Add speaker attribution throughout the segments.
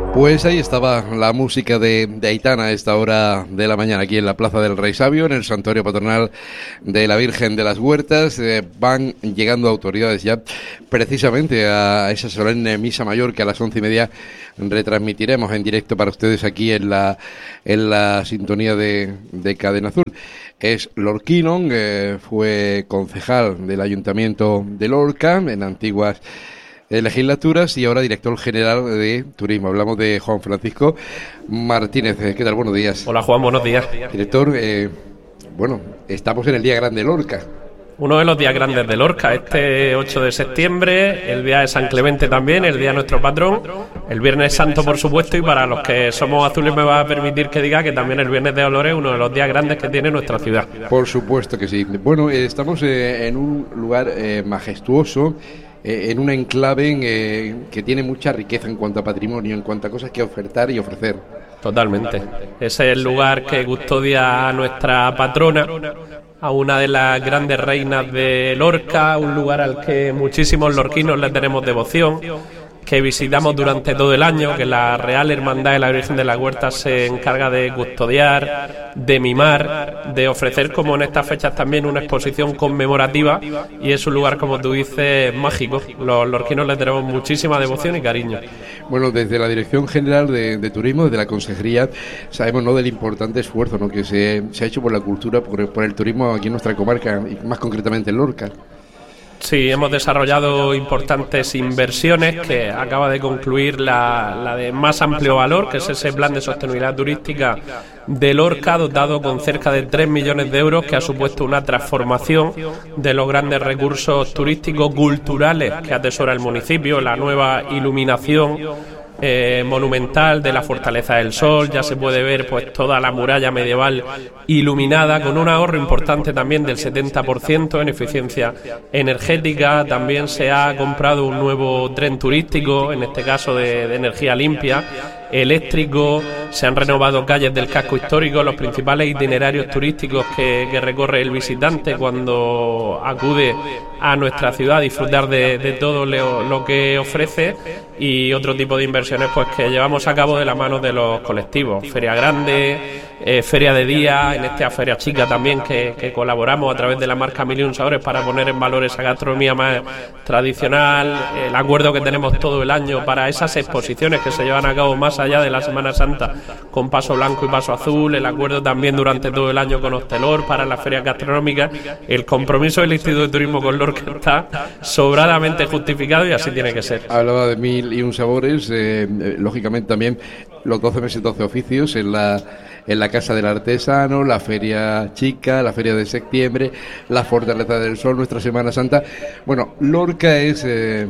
Speaker 1: Pues ahí estaba la música de Aitana a esta hora de la mañana aquí en la Plaza del Rey Sabio, en el Santuario Patronal de la Virgen de las Huertas. Van llegando autoridades ya precisamente a esa solemne misa mayor que a las 11:30 retransmitiremos en directo para ustedes aquí en la sintonía de Cadena Azul. Es lorquino, fue concejal del Ayuntamiento de Lorca en antiguas legislaturas y ahora director general de Turismo. Hablamos de Juan Francisco Martínez. ¿Qué tal? Buenos días.
Speaker 2: Hola Juan, buenos días.
Speaker 1: Director, bueno, estamos en el Día Grande de Lorca.
Speaker 2: Uno de los días grandes de Lorca, este 8 de septiembre, el día de San Clemente también, el día de nuestro patrón, el Viernes Santo por supuesto, y para los que somos azules me va a permitir que diga que también el Viernes de Dolores es uno de los días grandes que tiene nuestra ciudad.
Speaker 1: Por supuesto que sí. Bueno, estamos en un lugar majestuoso, en un enclave que tiene mucha riqueza en cuanto a patrimonio, en cuanto a cosas que ofertar y ofrecer.
Speaker 2: Totalmente. Ese es el lugar que custodia a nuestra patrona, a una de las grandes reinas de Lorca, un lugar al que muchísimos lorquinos le tenemos devoción, que visitamos durante todo el año, que la Real Hermandad de la Virgen de las Huertas se encarga de custodiar, de mimar, de ofrecer, como en estas fechas también, una exposición conmemorativa, y es un lugar, como tú dices, mágico. Los lorquinos le tenemos muchísima devoción y cariño.
Speaker 1: Bueno, desde la Dirección General de Turismo, desde la Consejería, sabemos, ¿no?, del importante esfuerzo, ¿no?, que se ha hecho por la cultura, por el turismo aquí en nuestra comarca, y más concretamente en Lorca.
Speaker 2: Sí, hemos desarrollado importantes inversiones que acaba de concluir la de más amplio valor, que es ese plan de sostenibilidad turística de Lorca, dotado con cerca de 3 millones de euros, que ha supuesto una transformación de los grandes recursos turísticos culturales que atesora el municipio, la nueva iluminación monumental de la Fortaleza del Sol. Ya se puede ver pues toda la muralla medieval iluminada, con un ahorro importante también del 70% en eficiencia energética. También se ha comprado un nuevo tren turístico, en este caso de energía limpia, eléctrico. Se han renovado calles del casco histórico, los principales itinerarios turísticos que recorre el visitante cuando acude a nuestra ciudad a disfrutar de todo lo que ofrece, y otro tipo de inversiones pues que llevamos a cabo de la mano de los colectivos. Feria grande, feria de día, en esta feria chica también que colaboramos a través de la marca Mil y un Sabores para poner en valor esa gastronomía más tradicional, el acuerdo que tenemos todo el año para esas exposiciones que se llevan a cabo más allá de la Semana Santa con Paso Blanco y Paso Azul, el acuerdo también durante todo el año con Hostelor para las ferias gastronómicas. El compromiso del Instituto de Turismo con Lorca está sobradamente justificado y así tiene que ser.
Speaker 1: Hablaba de Mil y un Sabores, lógicamente también los 12 meses, 12 oficios en la Casa del Artesano, la Feria Chica, la Feria de Septiembre, la Fortaleza del Sol, nuestra Semana Santa. Bueno, Lorca es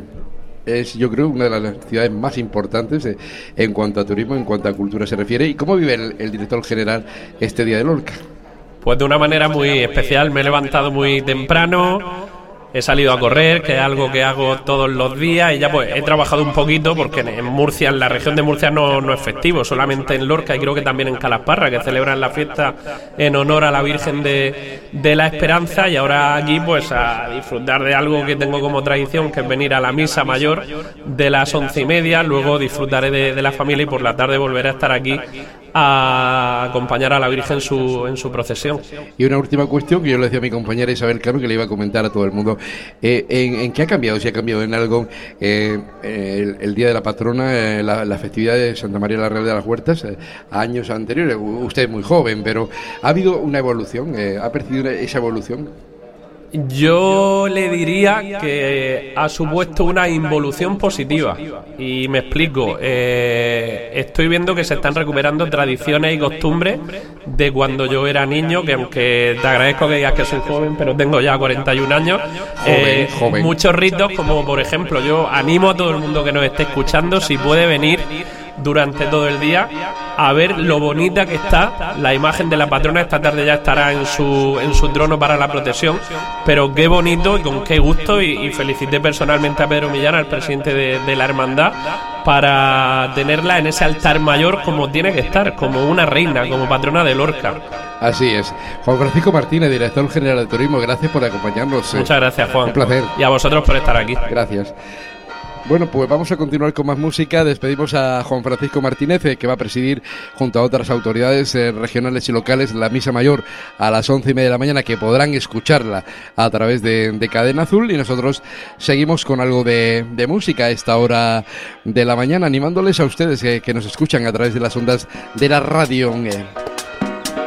Speaker 1: yo creo una de las ciudades más importantes en cuanto a turismo, en cuanto a cultura se refiere. ¿Y cómo vive el director general este día de Lorca?
Speaker 2: Pues de una manera muy especial. Me he levantado muy temprano, he salido a correr, que es algo que hago todos los días, y ya pues he trabajado un poquito porque en Murcia, en la región de Murcia no es festivo, solamente en Lorca y creo que también en Calasparra, que celebran la fiesta en honor a la Virgen de la Esperanza. Y ahora aquí pues a disfrutar de algo que tengo como tradición, que es venir a la misa mayor de las 11:30, luego disfrutaré de la familia y por la tarde volveré a estar aquí a acompañar a la Virgen en su procesión.
Speaker 1: Y una última cuestión que yo le decía a mi compañera Isabel Cano, que le iba a comentar a todo el mundo. ¿En qué ha cambiado? Si ha cambiado en algo el Día de la Patrona, la festividad de Santa María la Real de las Huertas, a años anteriores. Usted es muy joven, pero ¿ha habido una evolución? ¿Ha percibido esa evolución?
Speaker 2: Yo le diría que ha supuesto una involución positiva, y me explico. Estoy viendo que se están recuperando tradiciones y costumbres de cuando yo era niño, que aunque te agradezco que digas que soy joven, pero tengo ya 41 años. Joven. Muchos ritos, como por ejemplo, yo animo a todo el mundo que nos esté escuchando, si puede venir durante todo el día a ver lo bonita que está la imagen de la patrona. Esta tarde ya estará en su trono para la procesión, pero qué bonito y con qué gusto, y felicité personalmente a Pedro Millán, al presidente de la hermandad, para tenerla en ese altar mayor como tiene que estar, como una reina, como patrona de Lorca.
Speaker 1: Así es. Juan Francisco Martínez, director general de Turismo, gracias por acompañarnos.
Speaker 2: Muchas gracias, Juan.
Speaker 1: Un placer.
Speaker 2: Y a vosotros por estar aquí.
Speaker 1: Gracias. Bueno, pues vamos a continuar con más música. Despedimos a Juan Francisco Martínez, que va a presidir junto a otras autoridades regionales y locales la misa mayor a las 11:30 de la mañana, que podrán escucharla a través de Cadena Azul, y nosotros seguimos con algo de música a esta hora de la mañana, animándoles a ustedes que nos escuchan a través de las ondas de la radio.